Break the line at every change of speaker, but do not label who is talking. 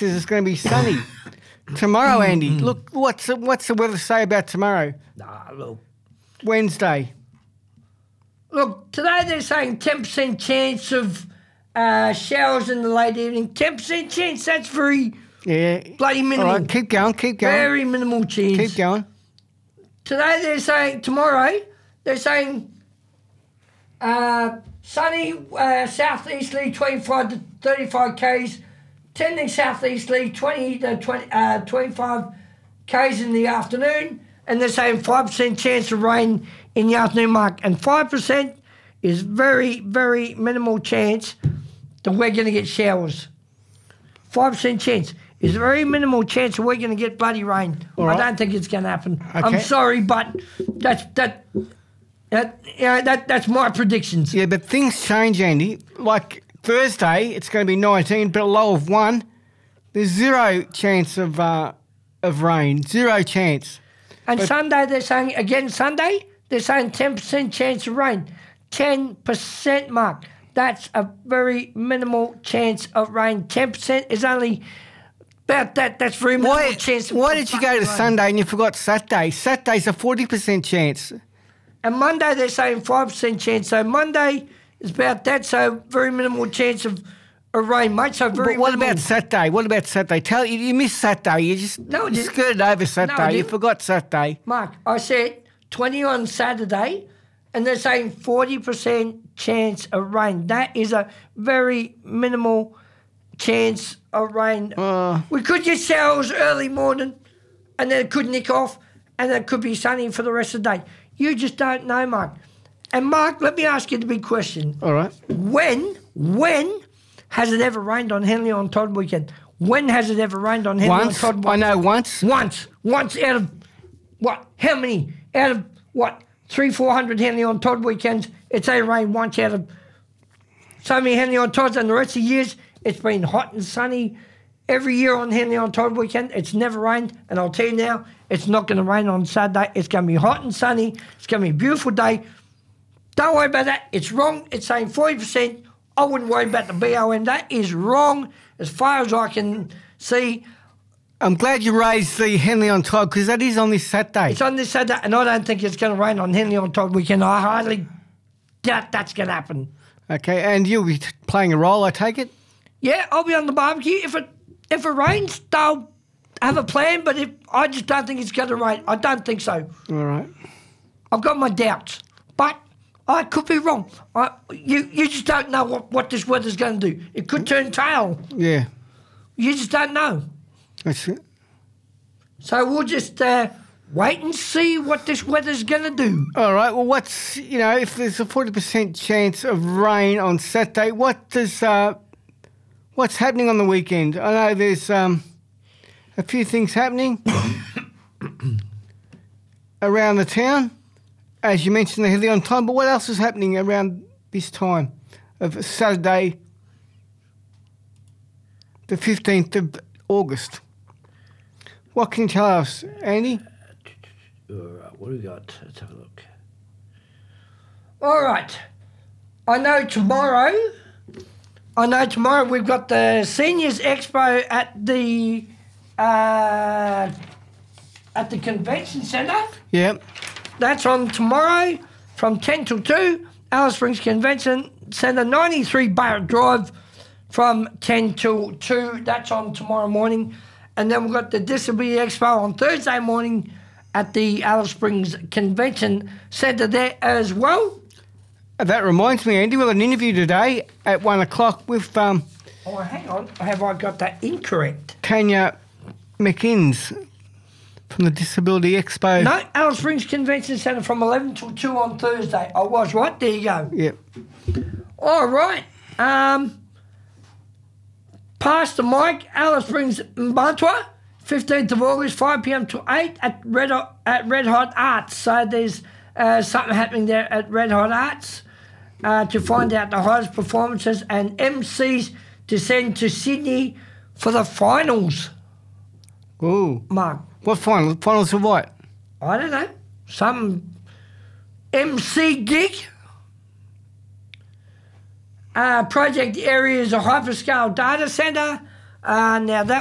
says it's going to be sunny. Tomorrow, Andy, look, what's the weather say about tomorrow?
Look.
Wednesday.
Look, today they're saying 10% chance of showers in the late evening. 10% chance, that's very bloody minimal.
All right, keep going.
Very minimal chance.
Keep going.
Today they're saying, tomorrow, they're saying sunny southeasterly 25 to 35 k's, tending southeasterly 20 to 25 k's in the afternoon, and they're saying 5% chance of rain in the afternoon, Mark. And 5% is very, very minimal chance that we're going to get showers. 5% chance is a very minimal chance that we're going to get bloody rain.
Right.
I don't think it's going to happen.
Okay.
I'm sorry, but that's my predictions.
Yeah, but things change, Andy. Like Thursday, it's going to be 19, but a low of 1. There's 0 chance of rain. 0 chance.
And Sunday, they're saying, again, Sunday, they're saying 10% chance of rain. 10%, Mark. That's a very minimal chance of rain. 10% is only about that. That's very minimal chance.
Why did you go to
rain.
Sunday and you forgot Saturday? Saturday's a 40% chance.
And Monday, they're saying 5% chance. So Monday is about that, so very minimal chance of rain, mate. So very
But what
minimal.
about Saturday? What about Saturday? You missed Saturday. You just skirted over Saturday. You forgot Saturday.
Mark, I said 20 on Saturday, and they're saying 40% chance of rain. That is a very minimal chance of rain. We could get showers early morning, and then it could nick off, and it could be sunny for the rest of the day. You just don't know, Mark. And Mark, let me ask you the big question.
All right.
When has it ever rained on Henley on Todd weekend? When has it ever rained on Henley on Todd weekend?
I know once.
Once out of what? How many? Out of what? 300-400 Henley on Todd weekends, it's only rained once out of so many Henley on Todds, and the rest of the years it's been hot and sunny every year on Henley on Todd weekend. It's never rained, and I'll tell you now, it's not going to rain on Saturday. It's going to be hot and sunny. It's going to be a beautiful day. Don't worry about that. It's wrong. It's saying 40%. I wouldn't worry about the BOM. That is wrong as far as I can see.
I'm glad you raised the Henley on Todd because that is on this Saturday.
It's on this Saturday, and I don't think it's going to rain on Henley on Todd weekend. I hardly doubt that's going to happen.
Okay, and you'll be playing a role, I take it?
Yeah, I'll be on the barbecue. If it rains, they'll have a plan, but I just don't think it's going to rain. I don't think so.
All right.
I've got my doubts, but I could be wrong. You just don't know what this weather's going to do. It could turn tail.
Yeah.
You just don't know.
That's it.
So we'll just wait and see what this weather's going to do.
All right. Well, if there's a 40% chance of rain on Saturday, what's happening on the weekend? I know there's a few things happening around the town. As you mentioned, the Henley on Todd, but what else is happening around this time of Saturday, the 15th of August? What can you tell us, Andy?
All right, what do we got? Let's have a look. All right. I know tomorrow we've got the Seniors Expo at the Convention Centre.
Yep.
That's on tomorrow from 10 till 2. Alice Springs Convention Centre, 93 Barrett Drive from 10 till 2. That's on tomorrow morning. And then we've got the Disability Expo on Thursday morning at the Alice Springs Convention Centre there as well.
That reminds me, Andy, we've got an interview today at 1 o'clock with...
hang on. Have I got that incorrect?
Tanya McInnes from the Disability Expo.
No, Alice Springs Convention Centre from 11 till 2 on Thursday. I was right. There you go.
Yep.
All right. Pastor Mike, Alice Springs, Mbantua, 15th of August, 5 p.m. to 8 at Red Hot Arts. So there's something happening there at Red Hot Arts to find out the hottest performances and MCs to send to Sydney for the finals.
Ooh.
Mark.
What finals? Finals of what?
I don't know. Some MC gig. Project area is a hyperscale data centre. Now that